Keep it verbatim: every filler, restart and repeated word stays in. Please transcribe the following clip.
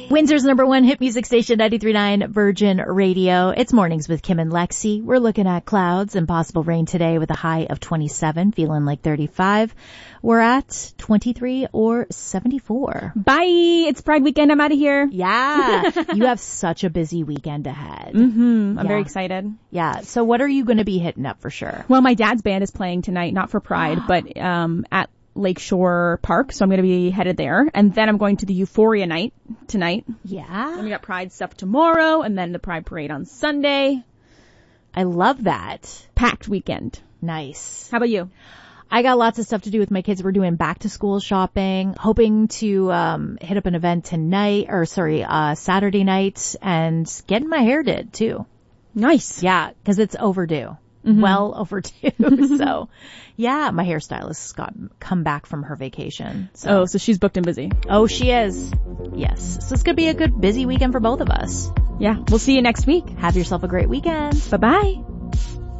Windsor's number one hit music station, ninety-three point nine Virgin Radio. It's Mornings with Kim and Lexi. We're looking at clouds and possible rain today with a high of twenty-seven, feeling like thirty-five. We're at twenty-three or seventy-four. Bye. It's Pride weekend. I'm out of here. Yeah. You have such a busy weekend ahead. Mm-hmm. I'm yeah. very excited. Yeah. So what are you going to be hitting up for sure? Well, my dad's band is playing tonight, not for Pride, but um at Lakeshore Park, so I'm going to be headed there. And then I'm going to the Euphoria night tonight. Yeah. And we got Pride stuff tomorrow, and then the Pride Parade on Sunday. I love that. Packed weekend. Nice. How about you? I got lots of stuff to do with my kids. We're doing back to school shopping, hoping to um hit up an event tonight, or sorry, uh Saturday night, and getting my hair did too. Nice. Yeah, because it's overdue. Mm-hmm. Well overdue. So, yeah, my hairstylist got come back from her vacation. So. Oh, so she's booked and busy. Oh, she is. Yes. So it's going to be a good busy weekend for both of us. Yeah. We'll see you next week. Have yourself a great weekend. Bye-bye.